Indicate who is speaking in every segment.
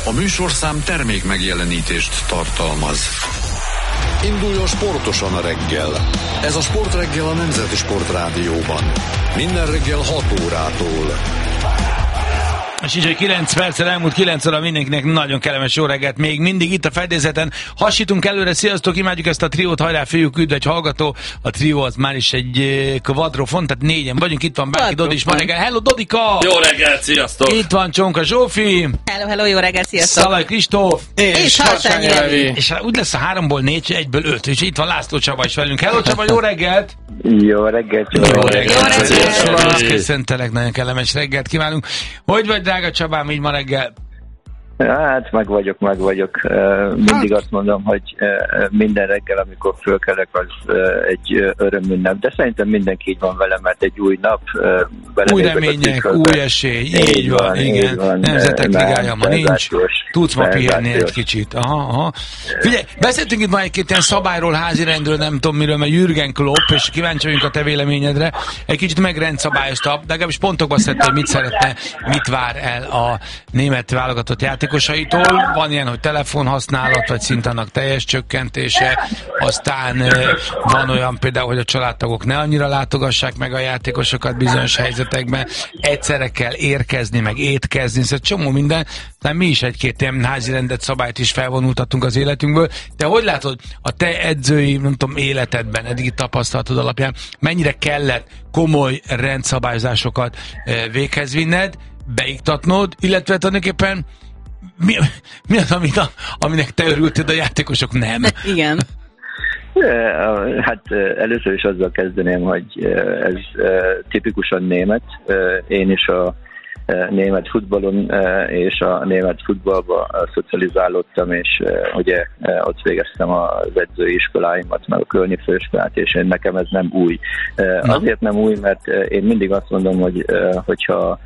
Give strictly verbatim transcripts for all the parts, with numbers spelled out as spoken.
Speaker 1: A műsorszám termék megjelenítést tartalmaz. Induljon sportosan a reggel. Ez a Sportreggel a Nemzeti Sportrádióban. Minden reggel hat órától.
Speaker 2: És így, hogy kilenc perccel elmúlt kilenc óra, mindenkinek nagyon kellemes jó reggelt. Még mindig itt a fedélzeten hasítunk előre. Sziasztok, imádjuk ezt a triót, hajrá fiúk, üdv egy hallgató. A trió az már is egy kvadrofon, tehát négyen vagyunk. Itt van Bárki Dodi is ma reggel. Hello Dodika!
Speaker 3: Jó reggelt, sziasztok!
Speaker 2: Itt van Csonka Zsófi.
Speaker 4: Hello, hello, jó reggelt, sziasztok!
Speaker 2: Szalai Kristóf.
Speaker 4: És, és Harsányi Levi.
Speaker 2: És úgy lesz a háromból négy, egyből öt. És itt van László Csaba is velünk. Hello Csaba, jó reggelt!
Speaker 5: Jó reggelt! Jó
Speaker 2: reggelt!
Speaker 4: Jó reggelt!
Speaker 2: Köszöntelek, nagyon kellemes reggelt kívánunk. Hogy vagy, drága Csabám, így ma reggel?
Speaker 5: Hát meg vagyok, meg vagyok. Mindig azt mondom, hogy minden reggel, amikor fölkelek, az egy örömünnep. De szerintem mindenki így van vele, mert egy új nap.
Speaker 2: Új remények, új esély. Így, így van, van, igen. Van. Nemzetek ligája ma nincs. Tudsz ma pihenni egy kicsit. Aha, aha. Figyelj, beszéltünk itt ma egy-két ilyen szabályról, házirendről, nem tudom miről, mert Jürgen Klopp, és kíváncsi vagyunk a te véleményedre. Egy kicsit megrendszabályozta, de legalábbis pontokba szedte, hogy mit szeretne, mit vár el a német válogatott játékosaitól. Van ilyen, hogy telefonhasználat, vagy szinte annak teljes csökkentése. Aztán van olyan például, hogy a családtagok ne annyira látogassák meg a játékosokat bizonyos helyzetekben. Egyszerre kell érkezni, meg étkezni, szóval csomó minden. Tehát mi is egy-két ilyen házi rendet, szabályt is felvonultatunk az életünkből. De hogy látod, a te edzői, nem tudom, életedben, eddigi tapasztalatod alapján mennyire kellett komoly rendszabályozásokat véghez vinned, beiktatnod, illetve tulajdonképpen mi, mi az, amit a, aminek te örültél, a játékosok nem?
Speaker 4: Igen.
Speaker 5: Hát először is azzal kezdeném, hogy ez tipikusan német. Én is a német futballon és a német futballba szocializálódtam, és ugye ott végeztem az edzői iskoláimat, meg a Kölni főiskolát, és én nekem ez nem új. Na. Azért nem új, mert én mindig azt mondom, hogy hogyha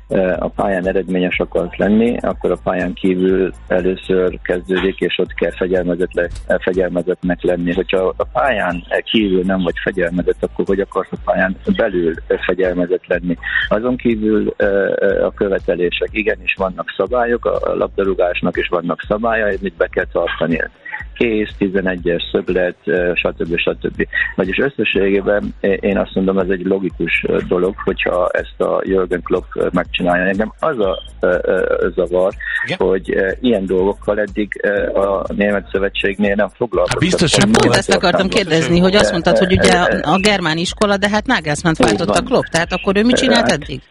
Speaker 5: a pályán eredményes akarsz lenni, akkor a pályán kívül először kezdődik, és ott kell fegyelmezetnek lenni. Hogyha a pályán kívül nem vagy fegyelmezett, akkor hogy akarsz a pályán belül fegyelmezett lenni? Azon kívül a követelések, igenis vannak szabályok, a labdarúgásnak is vannak szabályai, mit be kell tartani. Kész, tizenegyes szöglet, stb. stb. Vagyis összességében én azt mondom, ez egy logikus dolog, hogyha ezt a Jürgen Klopp megcsinálja. Engem az a zavar, igen, hogy ilyen dolgokkal eddig a Német Szövetségnél nem foglalkoztak.
Speaker 2: Biztos, hogy
Speaker 4: pont ezt akartam kérdezni, hogy azt mondtad, hogy ugye a germán iskola, de hát Nagelsmann váltott a Klopp, tehát akkor ő mit csinált eddig?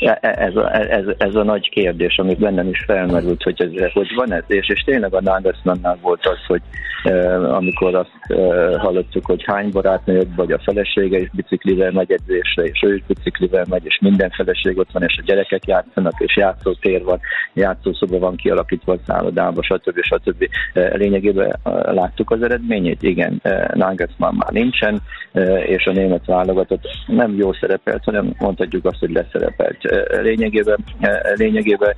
Speaker 5: Ez a, ez, ez a nagy kérdés, ami bennem is felmerült, hogy, ez, hogy van ez, és, és tényleg a Nagelsmannnál volt az, hogy uh, amikor azt uh, hallottuk, hogy hány barátnőjük, vagy a felesége is biciklivel megy edzésre, és ő is biciklivel megy, és minden feleség ott van, és a gyerekek játszanak, és játszótér van, játszószoba van kialakítva a szállodába, stb. stb. Uh, lényegében uh, láttuk az eredményét, igen, uh, Nagelsmann már nincsen, uh, és a német válogatott nem jó szerepelt, hanem mondhatjuk azt, hogy leszerepelt. Lényegében, lényegében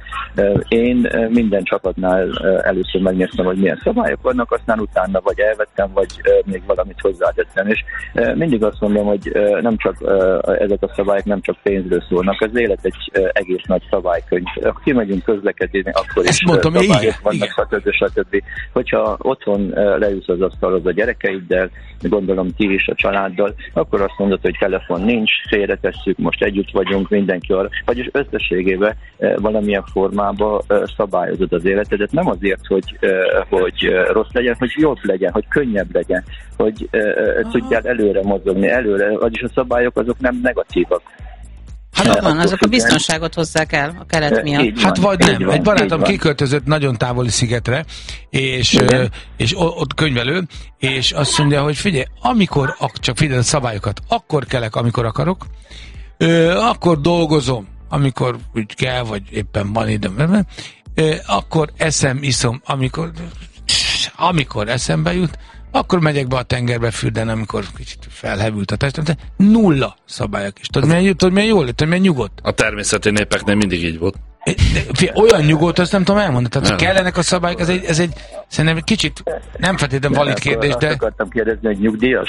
Speaker 5: én minden csapatnál először megnéztem, hogy milyen szabályok vannak, aztán utána vagy elvettem, vagy még valamit hozzátettem, és mindig azt mondom, hogy nem csak ezek a szabályok nem csak pénzről szólnak, az élet egy egész nagy szabálykönyv. Ha kimegyünk közlekedni, akkor
Speaker 2: ezt
Speaker 5: is
Speaker 2: mondtam,
Speaker 5: szabályok
Speaker 2: igen,
Speaker 5: vannak, stb. stb. Hogyha otthon leülsz az asztalhoz a gyerekeiddel, gondolom ti is a családdal, akkor azt mondod, hogy telefon nincs, félretesszük, most együtt vagyunk, mindenki arra, vagyis összességében valamilyen formában szabályozod az életedet, nem azért, hogy, hogy rossz legyen, hogy jobb legyen, hogy könnyebb legyen, hogy tudjál előre mozogni, előre, vagyis a szabályok azok nem negatívak.
Speaker 4: Hát van, azok a biztonságot hozzák el a keret miatt.
Speaker 2: Hát vagy nem. Van, egy barátom kiköltözött nagyon távoli szigetre, és, és ott könyvelő, és azt mondja, hogy figyelj, amikor, csak figyelj a szabályokat, akkor kelek, amikor akarok, akkor dolgozom, amikor úgy kell, vagy éppen van időm, akkor eszem, iszom, amikor, amikor eszembe jut, akkor megyek be a tengerbe fürdeni, amikor kicsit felhevült a testem, de nulla szabályok is. Tudod, milyen, tudod, milyen jól lett, milyen nyugodt?
Speaker 3: A természeti népeknél mindig így volt.
Speaker 2: De, fia, olyan nyugodt, azt nem tudom elmondani. Tehát, hogy kellenek a szabályok, ez egy, ez egy Szerintem kicsit nem feltétlenül valid kérdés, de...
Speaker 5: Azt akartam kérdezni, hogy nyugdíjas?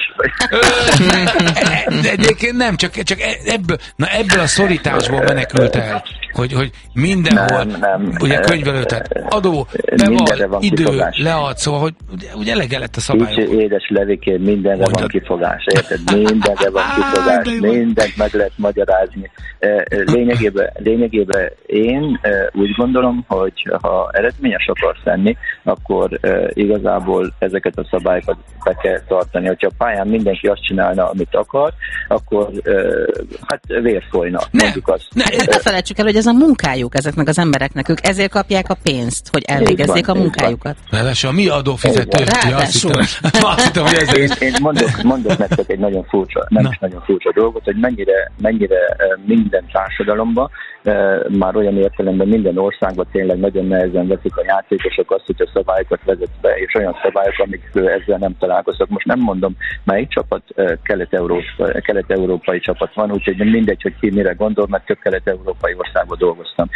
Speaker 2: De egyébként nem, csak, csak ebből, na ebből a szorításból menekült el, hogy, hogy mindenhol, nem, nem. Ugye könyvelő, tehát adó, beval, idő, kifogás. Lead, szóval, hogy ugye, ugye elege lett a szabályok.
Speaker 5: Így édes Levikén, mindenre Mondjad. Van kifogás, érted? Mindenre van kifogás, mindent meg lehet magyarázni. Lényegében, lényegében én úgy gondolom, hogy ha eredményes akarsz lenni, akkor igazából ezeket a szabályokat be kell tartani. Hogyha a pályán mindenki azt csinálna, amit akar, akkor hát vér folyna.
Speaker 4: Ne,
Speaker 5: mondjuk azt.
Speaker 4: Ne, hát ne felejtsük el, hogy ez a munkájuk ezeknek az embereknek. Ők ezért kapják a pénzt, hogy elvégezzék van, a munkájukat.
Speaker 2: Ráadásul a mi adófizető.
Speaker 4: Ráadásul.
Speaker 5: Én, én mondok, mondok nektek egy nagyon furcsa, nem Na. is nagyon furcsa dolgot, hogy mennyire, mennyire minden társadalomban, már olyan értelemben minden országban tényleg nagyon nehezen veszik a játékosok azt, hogy a szabályokat vezet be, és olyan szabályok, amik ezzel nem találkoztak. Most nem mondom, melyik csapat, kelet-európai, kelet-európai csapat van, úgyhogy mindegy, hogy ki mire gondol, mert több kelet-európai országban dolgoztam.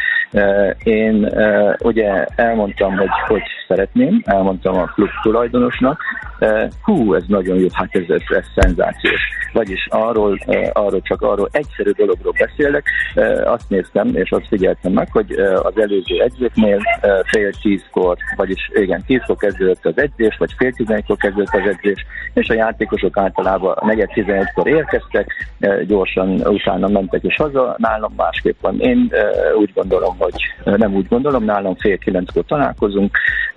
Speaker 5: Én ugye elmondtam, hogy hogy szeretném, elmondtam a klub tulajdonosnak, hú, ez nagyon jó, hát ez, ez, ez szenzációs. Vagyis arról, arról csak arról egyszerű dologról beszélek, azt néztem, és azt figyeltem meg, hogy az előző edzőknél fél tízkor, vagyis igen, tízkor kezdődött az edzés, vagy fél tizenegykor kezdődött az edzés, és a játékosok általában negyed tizenegykor érkeztek, gyorsan utána mentek is haza, nálam másképp van. Én úgy gondolom, hogy nem úgy gondolom, nálam fél kilenckor találkozunk,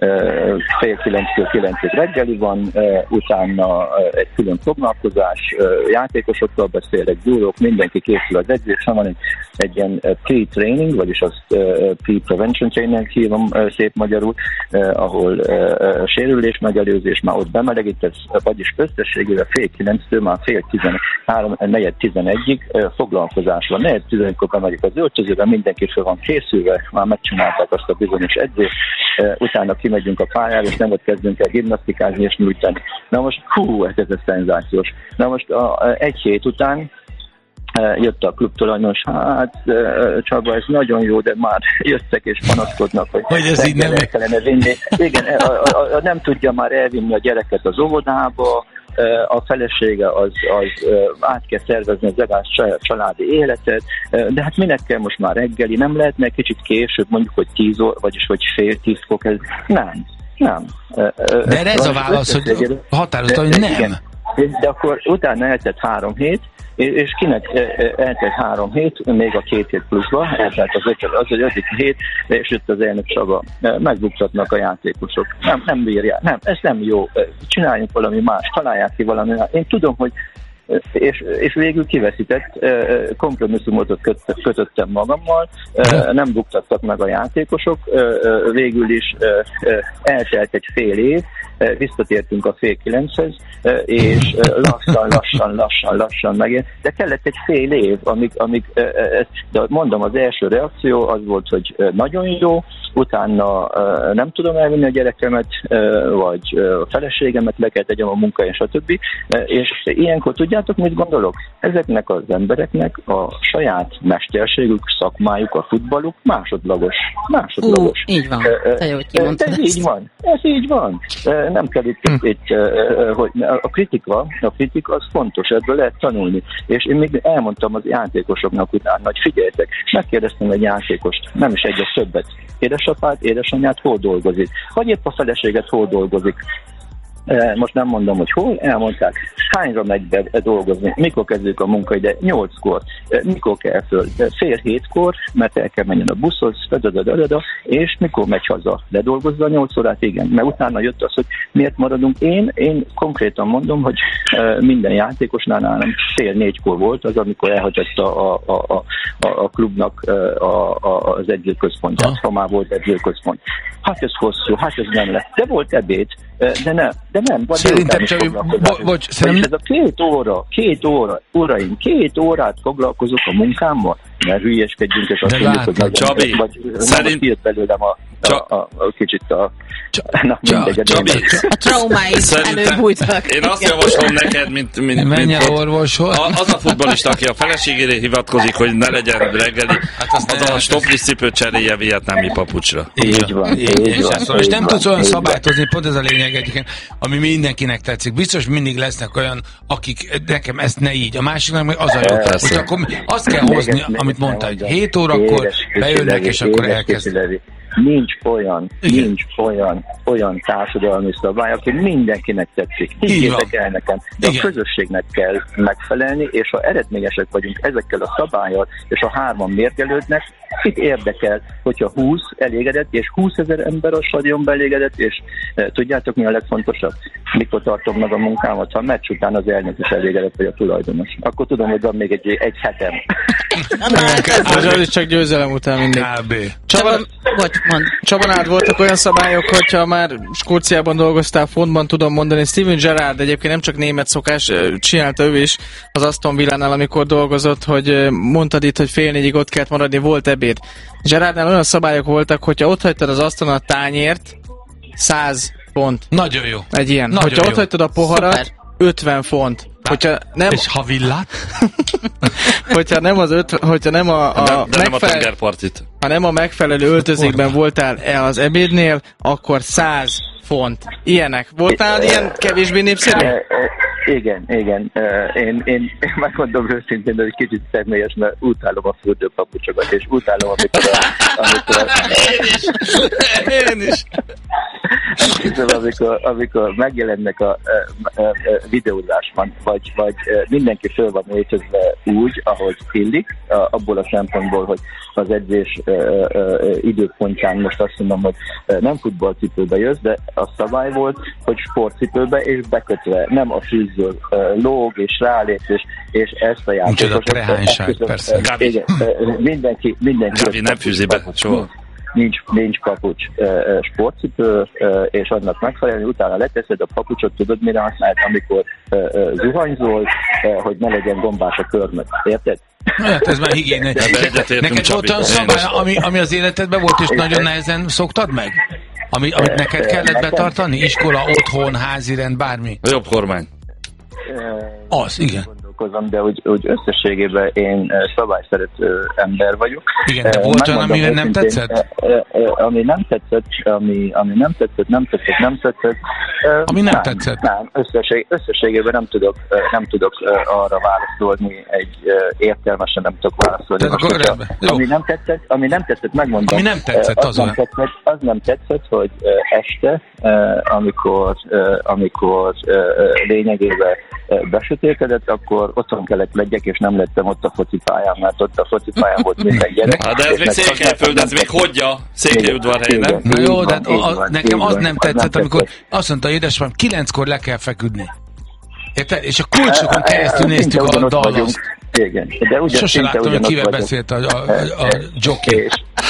Speaker 5: fél kilenckor kilencig reggeli van, utána egy külön foglalkozás, játékosokkal beszélek, gyúrok, mindenki készül az edzésre, van egy, egy ilyen pre-training, vagyis azt pre-prevention training hívom szép magyarul, ahol sérülés megelőzés, már ott bemelegítesz, vagyis összességében fél kilenctől már fél tizenhárom, negyed tizenegyig foglalkozás van. Negyed tizenegykor bemegyek az öltözőben, mindenki fel van készülve, már megcsinálták azt a bizonyos edzést, utána kimegyünk a pályára, és nem ott kezdünk el gimnasztikázni és nyújtani. Na most, hú, ez, ez a szenzációs. Na most a, egy hét után jött a klubtulajdonos, hát Csaba, ez nagyon jó, de már jöttek és panaszkodnak, hogy,
Speaker 2: hogy ez így nem
Speaker 5: kellene vinni. Igen, a, a, a, nem tudja már elvinni a gyereket az óvodába, a felesége az, az át kell szervezni az egész családi életet, de hát minek kell most már reggeli, nem lehetne kicsit később, mondjuk, hogy tíz óra, vagyis hogy fél tízkor kezd. Nem, nem.
Speaker 2: De ez a válasz, hogy határozottan, hogy nem. Igen.
Speaker 5: De akkor utána eltett három hét, és kinek eltett három hét, még a két hét pluszba, eltelt az, az egy ötödik hét, és jött az elnök Csaba. Megbuktatnak a játékosok. Nem, nem bírják. Nem, ez nem jó. Csináljunk valami más, találják ki valami más. Én tudom, hogy és, és végül kiveszített, kompromisszumot kötöttem magammal, nem buktattak meg a játékosok, végül is eltelt egy fél év, visszatértünk a fél kilenchez, és lassan, lassan, lassan, lassan megér. De kellett egy fél év, amíg, amíg de mondom, az első reakció az volt, hogy nagyon jó, utána nem tudom elvinni a gyerekemet, vagy a feleségemet, le kell tegyem a munkáján, stb. És ilyenkor tudjátok, mit gondolok? Ezeknek az embereknek a saját mesterségük, szakmájuk, a futballuk másodlagos. Másodlagos.
Speaker 4: Ú, így van. Te jó, hogy kimondtad
Speaker 5: ezt. Ez így van. Ez így van. Nem kell itt, hm. itt hogy a kritika, a kritika az fontos, ebből lehet tanulni. És én még elmondtam az játékosoknak utána, hogy figyeljetek, megkérdeztem egy játékost, nem is egyet többet. Édesapád, édesanyád hol dolgozik? Vagy épp a feleséget hol dolgozik? Most nem mondom, hogy hol, elmondták, hányra megy be dolgozni, mikor kezdjük a munkaide, nyolckor, mikor kell föl, fél hétkor, mert el kell menjen a buszhoz, és mikor megy haza, ledolgozza a nyolc órát, igen, mert utána jött az, hogy miért maradunk. Én, én konkrétan mondom, hogy minden játékosnál nálam fél négykor volt az, amikor elhagyta a, a, a, a klubnak a, a, az edzőközpontját, ha már volt edzőközpont. Hát ez hosszú, hát ez nem lett, de volt ebéd, de nem, de nem.
Speaker 2: Szerintem csak, bo- bocs,
Speaker 5: szerintem... Ez a két óra, két óra, uraim, két órát foglalkozok a munkámmal, mert hülyeskedjünk, és azt mondjuk, hogy
Speaker 3: Csabi,
Speaker 5: vagy
Speaker 3: szerint...
Speaker 5: nem belőlem a a, a, a kicsit a... Na, mindegy,
Speaker 4: a, a traumáit előbújtak.
Speaker 3: Én azt javaslom neked, mint... mint
Speaker 2: menj el orvoshoz.
Speaker 3: Az a futballista, aki a feleségére hivatkozik, hogy ne legyen reggeli, hát az, az a stopdiscipőt cseréje vietnámi papucsra.
Speaker 5: Így van. Így
Speaker 2: így
Speaker 5: van,
Speaker 2: van. És nem tudsz olyan szabályt hozni, pont ez a lényeg egyébként, ami mindenkinek tetszik. Biztos mindig lesznek olyan, akik nekem ezt ne így. A másiknak meg az a jó. Hogy akkor azt kell hozni, amit mondta, hogy hét órakor bejönnek, és akkor elkezd.
Speaker 5: Nincs olyan, Igen. nincs olyan, olyan társadalmi szabály, aki mindenkinek tetszik. Higgyétek el nekem, de Igen. a közösségnek kell megfelelni, és ha eredményesek vagyunk ezekkel a szabállyal, és a hárman mérgelődnek, itt érdekel, hogyha húsz elégedett, és húszezer ember a stadionban elégedett, és e, tudjátok mi a legfontosabb? Mikor tartom meg a munkámat, ha a meccs után az elnök is elégedett, vagy a tulajdonos. Akkor tudom, hogy van még egy, egy hetem.
Speaker 6: Az is csak győzelem után mindig.
Speaker 4: Csaba,
Speaker 6: Csabanál voltak olyan szabályok, hogyha már Skóciában dolgoztál, fontban tudom mondani, Steven Gerrard egyébként nem csak német szokás, csinálta ő is az Aston Villánál, amikor dolgozott, hogy mondtad itt, hogy fél négyig ott kellett maradni, volt ebéd. Gerrardnál olyan szabályok voltak, hogyha ott hagytad az asztalon a tányért, száz font.
Speaker 2: Nagyon jó.
Speaker 6: Egy ilyen.
Speaker 2: Nagyon
Speaker 6: hogyha
Speaker 2: jó.
Speaker 6: ott hagytad a poharat, Szuper. ötven font. Hogyha nem...
Speaker 2: És ha villát?
Speaker 6: hogyha nem az öt, hogyha nem a, a
Speaker 3: de, de
Speaker 6: megfelel...
Speaker 3: nem a tengerpartit.
Speaker 6: Ha nem a megfelelő öltözékben voltál az ebédnél, akkor száz font. Ilyenek. Voltál ilyen kevésbé népszerű?
Speaker 5: Igen, igen. Én, én megmondom őszintén, hogy kicsit személyes, mert utálom a fürdőpapucsokat, és utálom, amikor... amikor
Speaker 6: én is! Én is!
Speaker 5: amikor, amikor megjelennek a, a, a videózásban, vagy, vagy mindenki föl van öltözve úgy, ahogy illik, abból a szempontból, hogy az edzés uh, uh, időpontján most azt mondom, hogy uh, nem futballcipőbe jössz, de a szabály volt, hogy sportcipőbe és bekötve, nem a fűző uh, lóg és rálép, és, és ezt a játékos...
Speaker 2: Nincs az a trehányság, persze.
Speaker 5: Uh, igen, uh, mindenki, mindenki...
Speaker 3: Gavi nem fűzi be, soha.
Speaker 5: Nincs, nincs papucs, uh, sportcipő, uh, és annak megfelelően utána leteszed a papucsot, tudod mire használt, amikor uh, uh, zuhanyzol, uh, hogy ne legyen gombás a körmöd. Érted?
Speaker 2: Hát ez már higiéne. Neked volt olyan szabály, ami, ami az életedben volt, és nagyon nehezen szoktad meg? Ami, amit neked kellett betartani? Iskola, otthon, házirend, bármi?
Speaker 3: Jobb kormány.
Speaker 2: Az, igen.
Speaker 5: De úgy, úgy összességében én szabályszerető ember vagyok.
Speaker 2: Igen, de volt olyan, ami nem tetszett?
Speaker 5: Ami nem tetszett, ami, ami nem tetszett, nem tetszett, nem tetszett.
Speaker 2: Ami nem
Speaker 5: nem,
Speaker 2: tetszett?
Speaker 5: Nem, összesség, összességében nem tudok, nem tudok arra válaszolni, egy értelmesen nem tudok válaszolni. Most, hogyha, ami nem tetszett, ami nem tetszett, megmondom.
Speaker 2: Ami nem tetszett, az,
Speaker 5: az, nem tetszett, az nem tetszett, hogy este, amikor, amikor lényegében besötétedett, akkor otthon kellett legyek, és nem lettem ott a focipályán, mert ott a focipályán volt minden gyerek.
Speaker 3: Hát de ez még Székelyföld, ez még hogyja? Székelyudvarhely, nem?
Speaker 2: Na jó, de nekem az nem tetszett, amikor azt mondta édesapám, kilenckor le kell feküdni. Érted? És a kulcsokon keresztül néztük a Dallas.
Speaker 5: Igen. De ugyan,
Speaker 2: sose láttam, hogy kivel beszélt a, a, a, a jockey.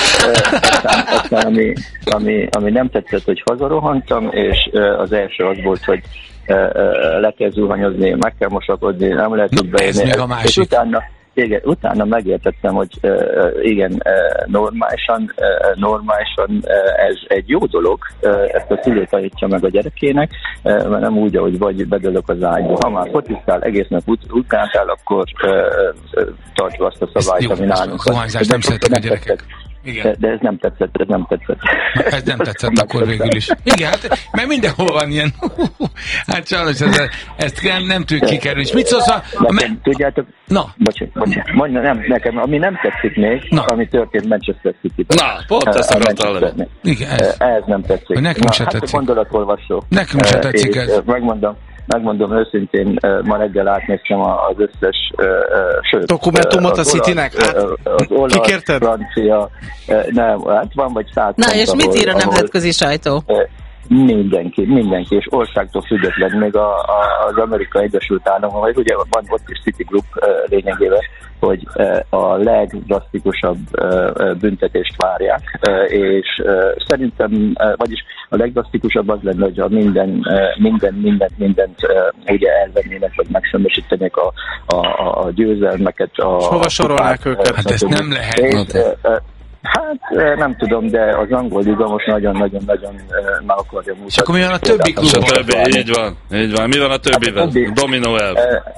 Speaker 5: Aztán ami, ami, ami nem tetszett, hogy hazarohantam, és az első az volt, hogy le kell zuhanyozni, meg kell mosakodni, nem lehet úgy beérni. És utána, igen, utána megértettem, hogy igen, normálisan, normálisan ez egy jó dolog, ezt a szülő tanítja meg a gyerekének, mert nem úgy, ahogy vagy bedölök az ágyba. Ha már focisztál, egész nap ut- utántál, akkor tartsd azt a szabályt, ami nálunk van.
Speaker 2: Zuhanyzást nem szeretek a gyerekek.
Speaker 5: De, de ez nem tetszett, ez nem tetszett.
Speaker 2: Ez nem tetszett akkor végül is. Igen, hát, mert mindenhol van ilyen. Hát sajnos ez, ezt nem, nem tudjuk kikerülni. És mit szólsz a...
Speaker 5: Nekem, tudjátok...
Speaker 2: Na.
Speaker 5: Bocsánat, bocsánat. Mondja, nem, nekem, ami nem tetszik még, Na. ami történt Manchester City-ben.
Speaker 3: Na, pont ezt akartam lenni.
Speaker 2: Igen, ez.
Speaker 5: Ez nem tetszik.
Speaker 2: Nekem
Speaker 5: Na,
Speaker 2: se
Speaker 5: hát
Speaker 2: tetszik.
Speaker 5: a gondolatolvasó.
Speaker 2: Nekem se tetszik ez.
Speaker 5: Megmondom. Megmondom őszintén, ma reggel átnéztem az összes sőt,
Speaker 6: dokumentumot a Citynek? Hát,
Speaker 5: az olasz, francia, nem, hát van vagy száz.
Speaker 4: Na és ahol, mit ír a nemzetközi sajtó?
Speaker 5: Mindenki, mindenki, és országtól független, még a, a, az Amerikai Egyesült Államok, vagy ugye van ott is City Group lényegében, hogy a legdrasztikusabb büntetést várják, és szerintem, vagyis a legdrasztikusabb az lenne, hogyha minden, minden, mindent, mindent ugye elvennének, vagy megsemmisítenék a, a, a győzelmeket. A,
Speaker 6: hova sorolnák őket?
Speaker 2: Hát ezt nem lehet.
Speaker 5: És, Hát nem tudom, de az angol liga most nagyon-nagyon-nagyon meg akarja mutatni. És
Speaker 2: akkor mi van a többi klubban?
Speaker 3: Így van, így van. Mi van a többivel? Domino elv.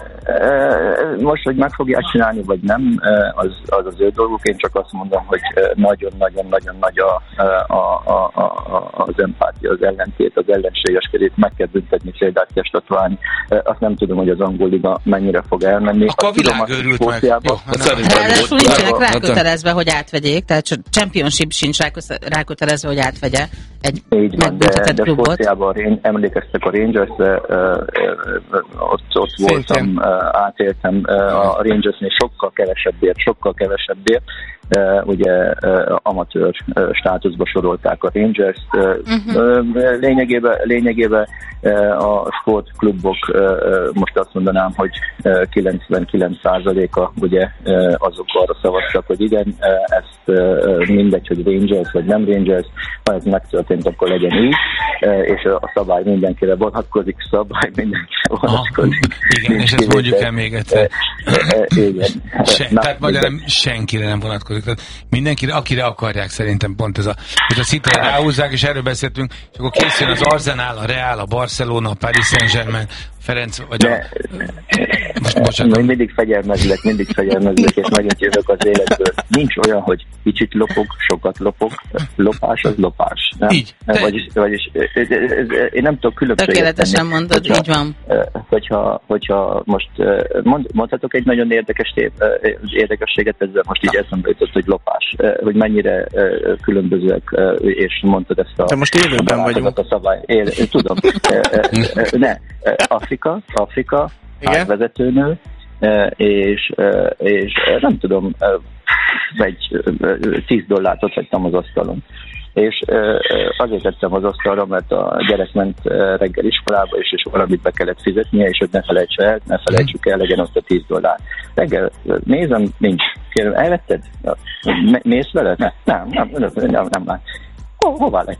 Speaker 5: Most, hogy meg fogják csinálni, vagy nem, az az, az ő dolguk. Én csak azt mondom, hogy nagyon-nagyon-nagyon nagy a, a, a, a, az empátia, az ellentét, az ellenségeskedést, meg kell büntetni, példát kell statuálni. Azt nem tudom, hogy az angol liga mennyire fog elmenni.
Speaker 2: Akkor a világ örült meg.
Speaker 4: Ráadásul nincsenek rákötelezve, hogy átvegyék, tehát Championship sincs rákötelezve, hogy átvegye egy megbüntetett klubot.
Speaker 5: De Skóciában emlékeztek a Rangers-re, ott, ott voltam, átéltem a Rangersnél sokkal kevesebbért, sokkal kevesebbért. Uh, ugye uh, amatőr uh, státuszba sorolták a Rangers-t. Uh, uh-huh. Lényegében, lényegében uh, a sportklubok uh, most azt mondanám, hogy uh, kilencvenkilenc százaléka ugye uh, azok arra szavaztak, hogy igen, uh, ezt uh, mindegy, hogy Rangers vagy nem Rangers, ha ez megtörtént, akkor legyen így, uh, és a szabály mindenkire vonatkozik, szabály mindenkire vonatkozik.
Speaker 2: Aha, igen, és ezt mondjuk el még egyszer.
Speaker 5: Uh, uh, igen.
Speaker 2: Se, Na, tehát magyarán senkire nem vonatkozik. Tehát mindenkire, akire akarják, szerintem pont ez a, hogy a City-re ráhúzzák, és erről beszéltünk, és akkor készül az Arsenal, a Real, a Barcelona, a Paris Saint-Germain, Ferenc, vagy a... Most bocsánat.
Speaker 5: Mindig fegyelmezlek, mindig fegyelmezlek, és megint jövök az életből. Nincs olyan, hogy kicsit lopok, sokat lopok, lopás az lopás. Nem?
Speaker 2: Így.
Speaker 5: Te... Vagyis, vagyis én nem tudok különbséget tenni.
Speaker 4: Tökéletesen mondod, hogyha, így van.
Speaker 5: Hogyha, hogyha most mond, mondhatok egy nagyon érdekes érdekességet, ezzel most így eszembe jutott, hogy lopás. Hogy mennyire különbözőek, és mondtad ezt a...
Speaker 6: Te most élőben vagyunk.
Speaker 5: A szabály. Én, tudom. Ne. Afrika, Afrika, vezetőnő, és, és nem tudom, egy tíz dollárt ott hagytam az asztalon. És azért tettem az asztalra, mert a gyerek ment reggel iskolába, és, és valamit be kellett fizetnie, és hogy ne felejtsük el, ne felejtsük el, legyen ott a tíz dollár. Reggel nézem, nincs. Kérem, elvetted? Mész vele? Ne, nem, nem, nem, nem, nem lát. Oh, hová lett?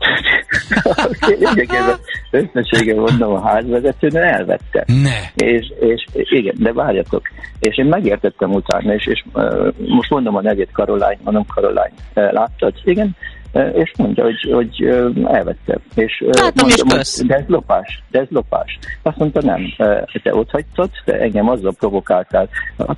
Speaker 5: Lényegében összessége mondom, a házvezetőnő elvette.
Speaker 2: Ne.
Speaker 5: És, és igen, de várjatok. És én megértettem utána, és, és uh, most mondom a nevét, Caroline, mondom Caroline. Uh, láttad? Igen. És mondja, hogy, hogy elvette. És
Speaker 4: Látom,
Speaker 5: mondja,
Speaker 4: és
Speaker 5: de ez lopás, de ez lopás. Azt mondta, nem, te ott hagytad, de engem azzal provokáltál,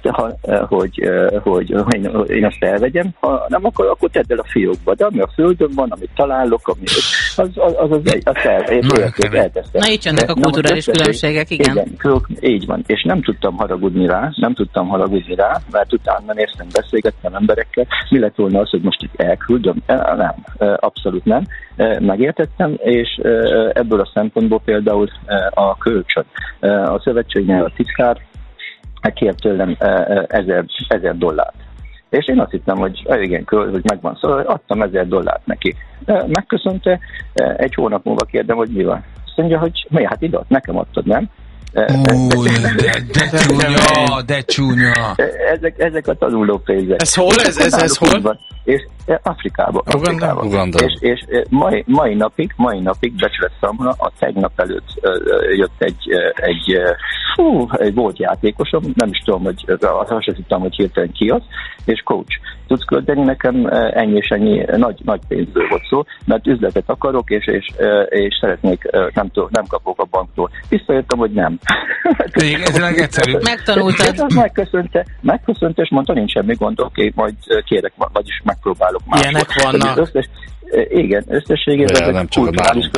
Speaker 5: hogy, hogy, hogy én azt elvegyem, ha nem akar, akkor tedd el a fiókba. De ami a földön van, amit találok, ami az az, az, az egy, azt elteszem.
Speaker 4: Na így jönnek a kulturális különbségek, igen.
Speaker 5: igen. Így van, és nem tudtam haragudni rá, nem tudtam haragudni rá, mert utána néztem, beszélgettem emberekkel, mi lett volna az, hogy most elküldöm? Nem. Abszolút nem. Megértettem, és ebből a szempontból például a kölcsön. A szövetségnél a titkár kért tőlem ezer, ezer dollárt. És én azt hittem, hogy igen, hogy megvan, szóval adtam ezer dollárt neki. Megköszönte, egy hónap múlva kérdem, hogy mi van. Azt mondja, hogy mi, hát ide nekem adtad, nem?
Speaker 2: Ó, de, de csúnya, de csúnya.
Speaker 5: Ezek, ezek a tanulópénzek.
Speaker 6: Ez hol? Ez, ez, ez hol?
Speaker 5: És Afrikában. Afrikában.
Speaker 3: Uganda.
Speaker 5: És, és mai, mai napig, mai napig becsület számra a tegnap előtt uh, jött egy, uh, egy, uh, fú, egy volt játékosom, nem is tudom, hogy azt sem tudtam, hogy hirtelen ki az, és coach, tudsz költeni nekem uh, ennyi és ennyi nagy, nagy pénzből volt szó, mert üzletet akarok, és, és, uh, és szeretnék, uh, nem, tudom, nem kapok a banktól. Visszajöttem, hogy nem.
Speaker 2: Igen, ez legegyszerűbb.
Speaker 4: Megtanultad.
Speaker 5: Megköszönte, megköszönte, és mondta, nincs semmi gond, oké, majd kérek, vagyis megpróbálok már.
Speaker 6: Ilyenek vannak.
Speaker 5: Összes, igen, összességében ezek kulturális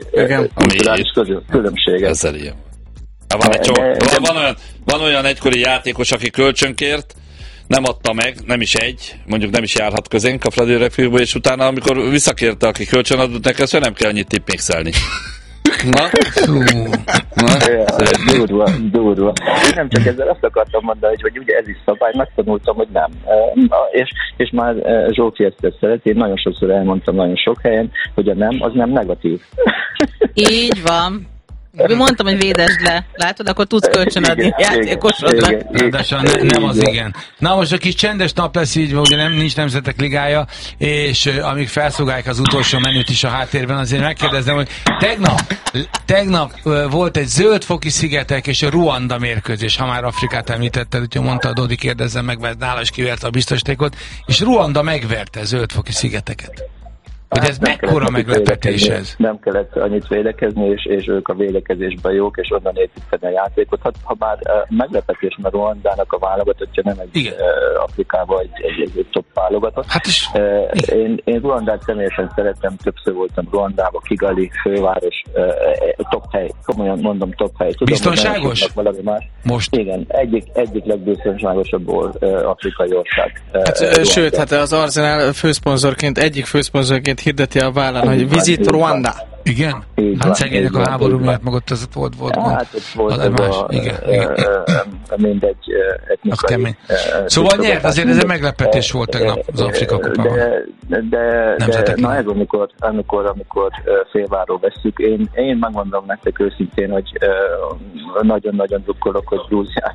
Speaker 5: különbségek.
Speaker 3: Ezzel ilyen. Van, egy csomó, van, van, olyan, van olyan egykori játékos, aki kölcsönkért, nem adta meg, nem is egy, mondjuk nem is járhat közénk a Fradi Repülőből, és utána, amikor visszakérte, aki kölcsön adott neki, azt nem kell annyit tippmixelni. Na?
Speaker 5: Na? Ja, durva, durva. Én nem csak ezzel azt akartam mondani, hogy, hogy ugye ez is szabály, megtanultam, hogy nem. És, és már Zsófi ezt szeret, én nagyon sokszor elmondtam nagyon sok helyen, hogy a nem, az nem negatív.
Speaker 4: Így van. mondtam, hogy védesd le. Látod, akkor tudsz kölcsönadni játékosodra.
Speaker 2: Ráadásul ne, nem az igen. Na most a kis csendes nap lesz így, ugye nem, nincs Nemzetek Ligája, és uh, amíg felszolgálják az utolsó menüt is a háttérben, azért megkérdezem, hogy tegnap, tegnap uh, volt egy Zöld-foki szigetek és a Ruanda mérkőzés, ha már Afrikát említetted, úgyhogy mondta a Dodi, kérdezzem meg, mert nála is kiverte a biztosítékot, és Ruanda megverte Zöld-foki szigeteket. Hogy ez hát mekkora meglepetés ez?
Speaker 5: Nem kellett annyit védekezni, és, és ők a védekezésben jók, és onnan építeni a játékot. Hát, ha már uh, meglepetés, mert Ruandának a válogatottja nem egy uh, Afrikában egy, egy, egy, egy top válogatott.
Speaker 2: Hát is.
Speaker 5: Uh, én, én Ruandát személyesen szeretem, többször voltam Ruandában, Kigali, főváros, uh, top hely, komolyan mondom top hely. Tudom,
Speaker 2: biztonságos?
Speaker 5: Valami más.
Speaker 2: Most?
Speaker 5: Igen, egyik, egyik legbiztonságosabb uh, afrikai ország. Uh,
Speaker 6: hát, uh, sőt, hát az Arsenal főszponzorként, egyik főszponzorként hirdeti a vállán, hogy Visit Rwanda.
Speaker 2: Igen? Hát szegények a háború miatt magott az volt, volt
Speaker 5: gond. Hát ott volt ez a, igen, igen. mindegy etnikai...
Speaker 2: Szóval nyert, azért ez egy meglepetés volt tegnap az Afrika kupában.
Speaker 5: De, de, de na ez amikor, amikor, amikor félváról veszük, én, én megmondom nektek őszintén, hogy nagyon-nagyon drukkolok, hogy Grúziát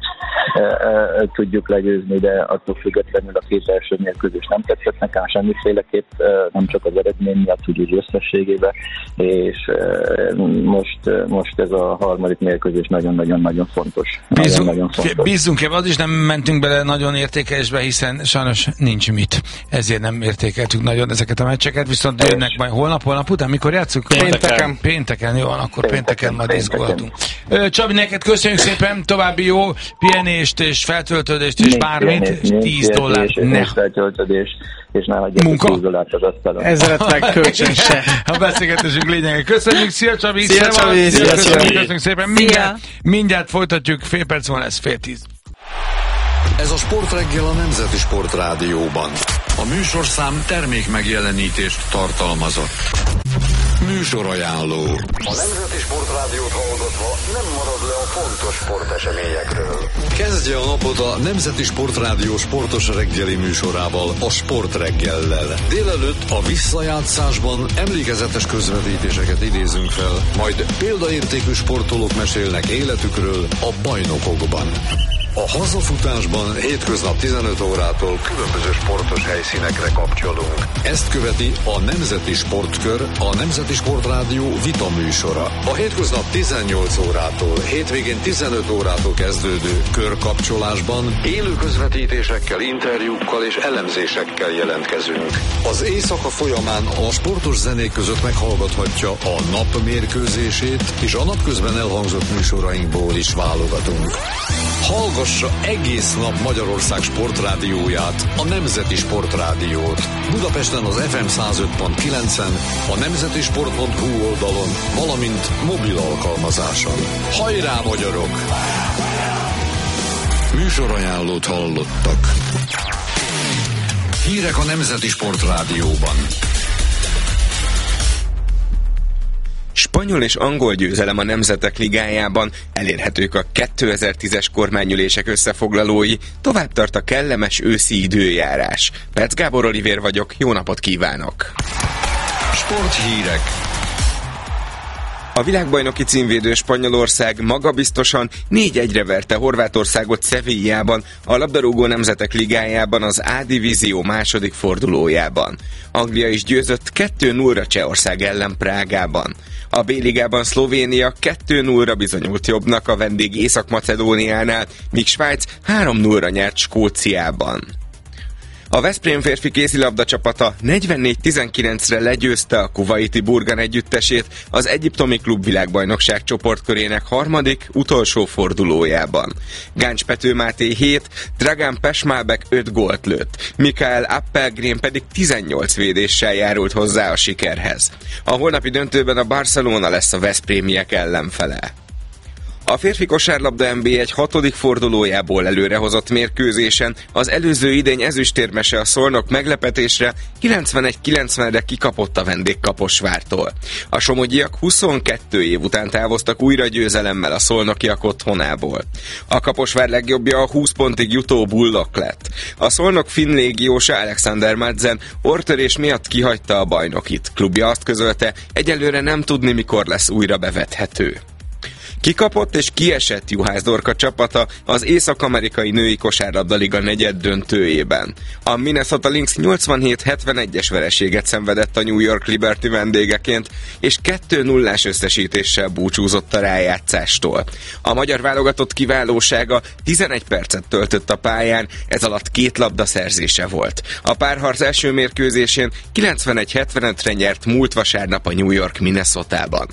Speaker 5: tudjuk legyőzni, de attól függetlenül a két első mérkőzés nem tetszett nekem semmiféleképp, nem csak az eredmény miatt, úgy összességében, és most, most ez a harmadik mérkőzés nagyon-nagyon-nagyon fontos.
Speaker 2: Bízunk,
Speaker 5: nagyon fontos.
Speaker 2: Bízzunk ebben, az is nem mentünk bele nagyon értékelésbe, hiszen sajnos nincs mit. Ezért nem értékeltük nagyon ezeket a meccseket, viszont jönnek majd holnap, holnap után, mikor játszunk?
Speaker 6: Pénteken.
Speaker 2: Pénteken, jó, akkor pénteken, pénteken majd izgulhatunk. Csabi, neked köszönjük szépen, további jó pihenést és feltöltődést és bármit, tíz dollár.
Speaker 5: Ne. Feltöltődés, és ne hagyjatok tíz dollárt az asztalon.
Speaker 6: Ezeret meg kölcsön se.
Speaker 2: A beszélgetésünk lényege. Köszönjük, szia Csabi!
Speaker 6: Szia Csabi! Szia,
Speaker 2: szia, szia, köszönjük szépen! Mindjárt, mindjárt folytatjuk, fél perc van lesz, fél tíz.
Speaker 1: Ez a Sportreggel a Nemzeti Sport Rádióban. A műsorszám termék megjelenítést tartalmazott. Műsorajánló. A Nemzeti Sport Rádiót hallgatva nem marad le a fontos sporteseményekről. Kezdje a napot a Nemzeti Sport Rádió sportos reggeli műsorával, a Sportreggellel. Délelőtt a visszajátszásban emlékezetes közvetítéseket idézünk fel, majd példaértékű sportolók mesélnek életükről a bajnokokban. A hazafutásban hétköznap tizenöt órától különböző sportos helyszínekre kapcsolunk. Ezt követi a Nemzeti Sportkör, a Nemzeti Sportrádió vita műsora. A hétköznap tizennyolc órától, hétvégén tizenöt órától kezdődő körkapcsolásban élő közvetítésekkel, interjúkkal és elemzésekkel jelentkezünk. Az éjszaka folyamán a sportos zenék között meghallgathatja a nap mérkőzését, és a napközben elhangzott műsorainkból is válogatunk. Hallgassa egész nap Magyarország sportrádióját, a Nemzeti Sportrádiót. Budapesten az ef em száz öt pont kilencen, a nemzeti sport pont hu oldalon, valamint mobil alkalmazáson. Hajrá, magyarok! Műsorajánlót hallottak. Hírek a Nemzeti Sportrádióban.
Speaker 7: Spanyol és angol győzelem a Nemzetek Ligájában, elérhetők a kétezer-tízes kormányülések összefoglalói, tovább tart a kellemes őszi időjárás. Perc Gábor Olivér vagyok, jó napot kívánok!
Speaker 1: Sporthírek.
Speaker 7: A világbajnoki címvédő Spanyolország magabiztosan négy egyre verte Horvátországot Sevillában, a labdarúgó Nemzetek Ligájában az A-divízió második fordulójában. Anglia is győzött kettő nullra Csehország ellen Prágában. A B-ligában Szlovénia kettő nullra bizonyult jobbnak a vendég Észak-Macedóniánál, míg Svájc három nullra nyert Skóciában. A Veszprém férfi kézilabda csapata negyvennégy tizenkilencre legyőzte a kuvaiti Burgan együttesét az egyiptomi klubvilágbajnokság csoportkörének harmadik, utolsó fordulójában. Gáncs Pető Máté hét, Dragan Pesmálbek öt gólt lőtt, Mikael Appelgren pedig tizennyolc védéssel járult hozzá a sikerhez. A holnapi döntőben a Barcelona lesz a veszprémiek ellenfele. A férfi kosárlabda en bé egy hatodik fordulójából előrehozott mérkőzésen az előző idény ezüstérmese a Szolnok meglepetésre kilencvenegy kilencvenre kikapott a vendég Kaposvártól. A somogyiak huszonkettő év után távoztak újra győzelemmel a szolnokiak otthonából. A Kaposvár legjobbja a húsz pontig jutó Bullok lett. A Szolnok finn légiósa Alexander Madsen orrtörés miatt kihagyta a bajnokit. Klubja azt közölte, egyelőre nem tudni, mikor lesz újra bevethető. Kikapott és kiesett Juhász Dorka csapata az Észak-amerikai női kosárlabdaliga negyed döntőjében. A Minnesota Lynx nyolcvanhét hetvenegyes vereséget szenvedett a New York Liberty vendégeként, és kettő nullás összesítéssel búcsúzott a rájátszástól. A magyar válogatott kiválósága tizenegy percet töltött a pályán, ez alatt két labda szerzése volt. A párharc első mérkőzésén kilencvenegy hetvenötre nyert múlt vasárnap a New York Minnesotában.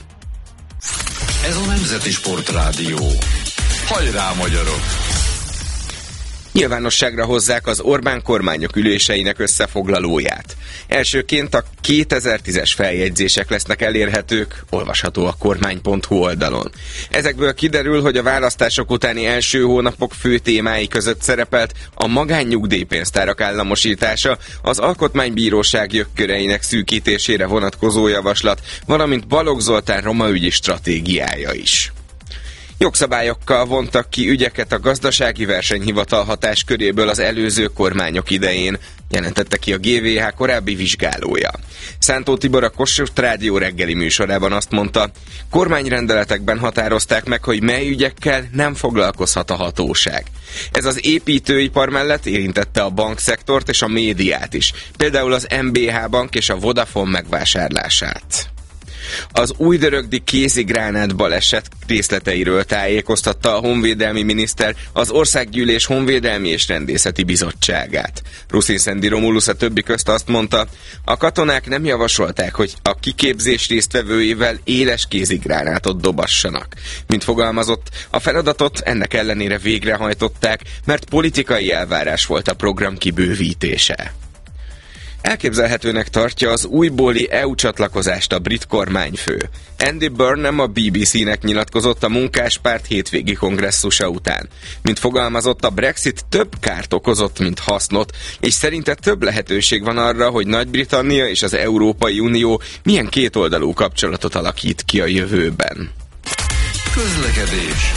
Speaker 1: Ez a Nemzeti Sportrádió. Hajrá, magyarok!
Speaker 7: Nyilvánosságra hozzák az Orbán kormányok üléseinek összefoglalóját. Elsőként a kétezer-tízes feljegyzések lesznek elérhetők, olvasható a kormány pont hu oldalon. Ezekből kiderül, hogy a választások utáni első hónapok fő témái között szerepelt a magánnyugdíjpénztárak államosítása, az Alkotmánybíróság jogköreinek szűkítésére vonatkozó javaslat, valamint Balogh Zoltán romaügyi stratégiája is. Jogszabályokkal vontak ki ügyeket a gazdasági versenyhivatal hatásköréből az előző kormányok idején, jelentette ki a gé vé há korábbi vizsgálója. Szántó Tibor a Kossuth Rádió reggeli műsorában azt mondta, kormányrendeletekben határozták meg, hogy mely ügyekkel nem foglalkozhat a hatóság. Ez az építőipar mellett érintette a bankszektort és a médiát is, például az em bé há Bank és a Vodafone megvásárlását. Az újdörögdi kézigránát baleset részleteiről tájékoztatta a honvédelmi miniszter az Országgyűlés Honvédelmi és Rendészeti Bizottságát. Ruszin Szendi Romulusz a többi közt azt mondta, a katonák nem javasolták, hogy a kiképzés résztvevőivel éles kézigránátot dobassanak. Mint fogalmazott, a feladatot ennek ellenére végrehajtották, mert politikai elvárás volt a program kibővítése. Elképzelhetőnek tartja az újbóli é u csatlakozást a brit kormányfő. Andy Burnham a bé bé cé-nek nyilatkozott a munkáspárt hétvégi kongresszusa után. Mint fogalmazott, a Brexit több kárt okozott, mint hasznot, és szerinte több lehetőség van arra, hogy Nagy-Britannia és az Európai Unió milyen kétoldalú kapcsolatot alakít ki a jövőben.
Speaker 1: Közlekedés.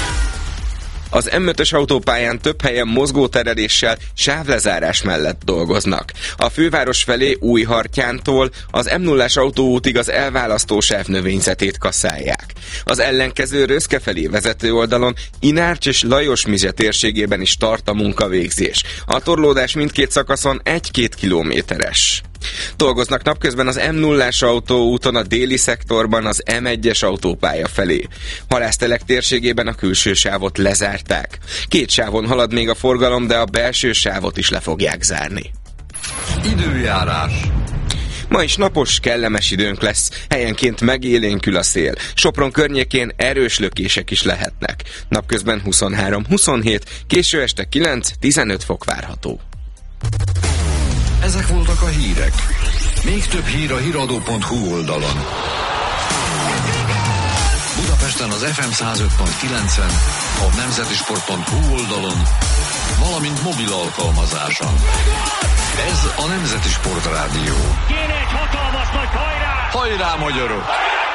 Speaker 7: Az em ötös autópályán több helyen mozgótereléssel, sávlezárás mellett dolgoznak. A főváros felé Újhartyántól az em nullás autóútig az elválasztó sáv növényzetét kasszálják. Az ellenkező Röszke felé vezető oldalon Inárcs és Lajos-Mizse térségében is tart a munkavégzés. A torlódás mindkét szakaszon egy-két kilométeres. Dolgoznak napközben az em nullás autóúton a déli szektorban az em egyes autópálya felé. Halásztelek térségében a külső sávot lezárták. Két sávon halad még a forgalom, de a belső sávot is le fogják zárni.
Speaker 1: Időjárás.
Speaker 7: Ma is napos, kellemes időnk lesz, helyenként megélénkül a szél. Sopron környékén erős lökések is lehetnek. Napközben huszonhárom huszonhét, késő este kilenc-tizenöt fok várható.
Speaker 1: Ezek voltak a hírek. Még több hír a híradó pont hu oldalon. Budapesten az ef em száz öt pont kilencen, a nemzetisport pont hu oldalon, valamint mobil alkalmazáson. Ez a Nemzeti Sportrádió.
Speaker 8: Kéne egy hatalmas nagy hajrá!
Speaker 1: Hajrá, magyarok!